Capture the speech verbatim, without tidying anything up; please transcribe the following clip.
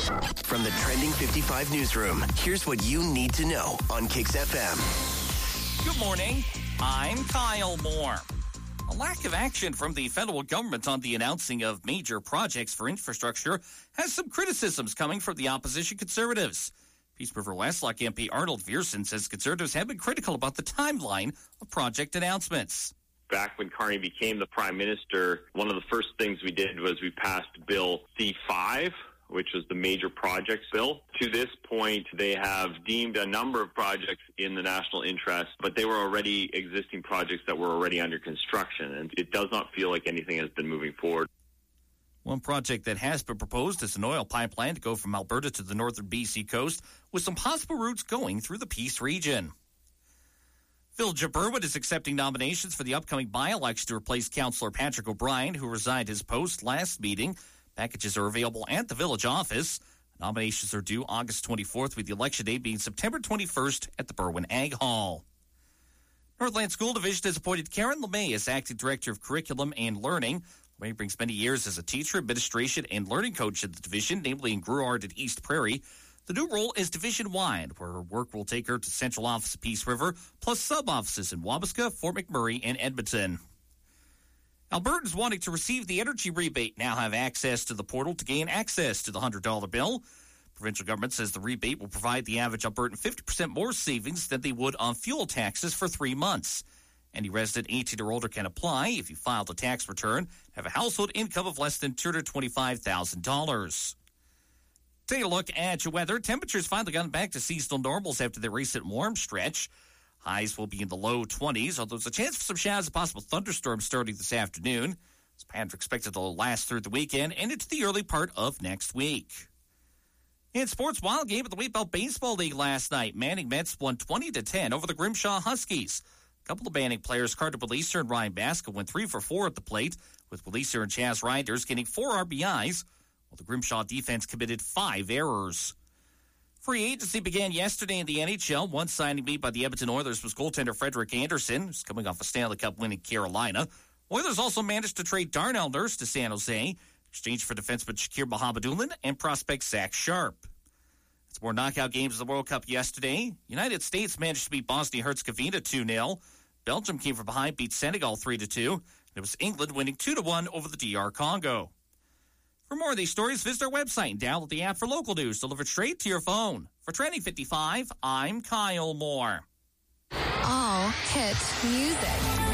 From the Trending fifty-five newsroom, here's what you need to know on Kix F M. Good morning. I'm Kyle Moore. A lack of action from the federal government on the announcing of major projects for infrastructure has some criticisms coming from the opposition Conservatives. Peace River Westlock M P Arnold Viersen says Conservatives have been critical about the timeline of project announcements. Back when Carney became the Prime Minister, one of the first things we did was we passed Bill C five, which was the major projects bill. To this point, they have deemed a number of projects in the national interest, but they were already existing projects that were already under construction, and it does not feel like anything has been moving forward. One project that has been proposed is an oil pipeline to go from Alberta to the northern B C coast, with some possible routes going through the Peace region. Village of Burwood is accepting nominations for the upcoming by-election to replace Councillor Patrick O'Brien, who resigned his post last meeting. Packages are available at the village office. Nominations are due August twenty-fourth, with the election day being September twenty-first at the Berwyn Ag Hall. Northland School Division has appointed Karen LeMay as Acting Director of Curriculum and Learning. LeMay brings many years as a teacher, administration, and learning coach at the division, namely in Gruard and East Prairie. The new role is division-wide, where her work will take her to central office of Peace River, plus sub-offices in Wabasca, Fort McMurray, and Edmonton. Albertans wanting to receive the energy rebate now have access to the portal to gain access to the one hundred dollar bill. Provincial government says the rebate will provide the average Albertan fifty percent more savings than they would on fuel taxes for three months. Any resident eighteen or older can apply if you filed a tax return, have a household income of less than two hundred twenty-five thousand dollars. Take a look at your weather. Temperatures finally gotten back to seasonal normals after the recent warm stretch. Highs will be in the low twenties, although there's a chance for some showers and possible thunderstorms starting this afternoon. This pattern is expected to last through the weekend and into the early part of next week. In sports, wild game at the Wheatbelt Baseball League last night. Manning Mets won twenty to ten over the Grimshaw Huskies. A couple of Manning players, Carter Beliser and Ryan Basca, went three for four at the plate, with Beliser and Chaz Reinders getting four R B Is, while the Grimshaw defense committed five errors. Free agency began yesterday in the N H L. One signing made by the Edmonton Oilers was goaltender Frederik Andersen, who's coming off a Stanley Cup win in Carolina. Oilers also managed to trade Darnell Nurse to San Jose, in exchange for defenseman Shakir Mohammedoulin and prospect Zach Sharp. It's more knockout games of the World Cup yesterday. United States managed to beat Bosnia-Herzegovina two nil. Belgium came from behind, beat Senegal three to two. And it was England winning two to one over the D R Congo. For more of these stories, visit our website and download the app for local news delivered straight to your phone. For Trending fifty-five, I'm Kyle Moore. All hit music.